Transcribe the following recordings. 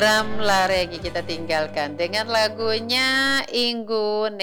Lagi kita tinggalkan dengan lagunya Inggu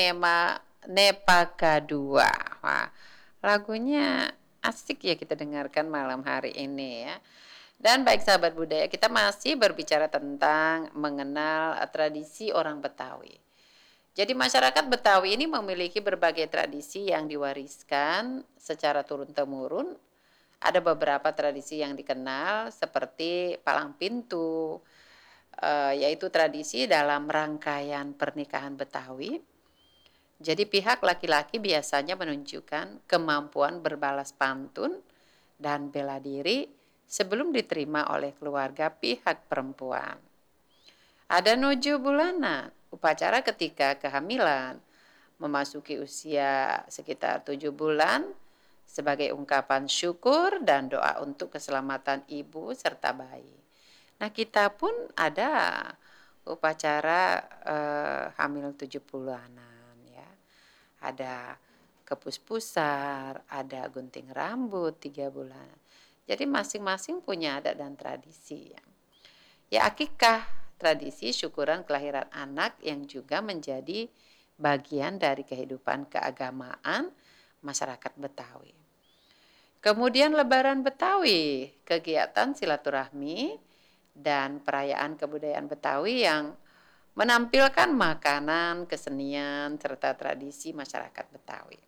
Nepaka 2. Wah, lagunya asik ya kita dengarkan malam hari ini ya. Dan baik sahabat budaya, kita masih berbicara tentang mengenal tradisi orang Betawi. Jadi masyarakat Betawi ini memiliki berbagai tradisi yang diwariskan secara turun-temurun. Ada beberapa tradisi yang dikenal seperti palang pintu, yaitu tradisi dalam rangkaian pernikahan Betawi. Jadi pihak laki-laki biasanya menunjukkan kemampuan berbalas pantun dan bela diri sebelum diterima oleh keluarga pihak perempuan. Ada Nuju Bulanan, upacara ketika kehamilan, memasuki usia sekitar 7 bulan sebagai ungkapan syukur dan doa untuk keselamatan ibu serta bayi. Nah, kita pun ada upacara, hamil 7 bulanan ya. Ada kepus-pusar, ada gunting rambut 3 bulan. Jadi masing-masing punya adat dan tradisi ya. Ya, akikah, tradisi syukuran kelahiran anak yang juga menjadi bagian dari kehidupan keagamaan masyarakat Betawi. Kemudian Lebaran Betawi, kegiatan silaturahmi dan perayaan kebudayaan Betawi yang menampilkan makanan, kesenian, serta tradisi masyarakat Betawi.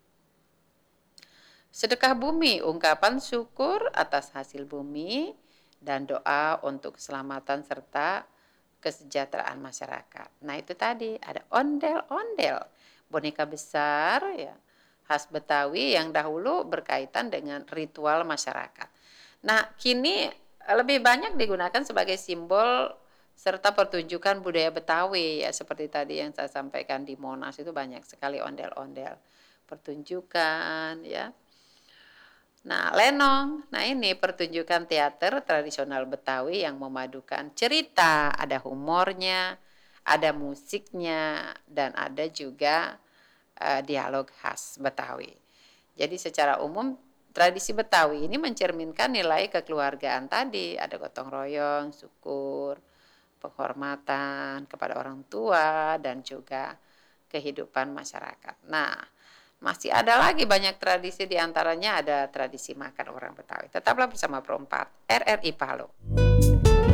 Sedekah bumi, ungkapan syukur atas hasil bumi dan doa untuk keselamatan serta kesejahteraan masyarakat. Nah, itu tadi ada ondel-ondel, boneka besar ya, khas Betawi yang dahulu berkaitan dengan ritual masyarakat. Nah, kini lebih banyak digunakan sebagai simbol serta pertunjukan budaya Betawi ya, seperti tadi yang saya sampaikan di Monas itu banyak sekali ondel-ondel pertunjukan ya. Nah, lenong. Nah, ini pertunjukan teater tradisional Betawi yang memadukan cerita, ada humornya, ada musiknya, dan ada juga dialog khas Betawi. Jadi secara umum tradisi Betawi ini mencerminkan nilai kekeluargaan tadi, ada gotong royong, syukur, penghormatan kepada orang tua, dan juga kehidupan masyarakat. Nah, masih ada lagi banyak tradisi, diantaranya ada tradisi makan orang Betawi. Tetaplah bersama Pro 4 RRI Palu.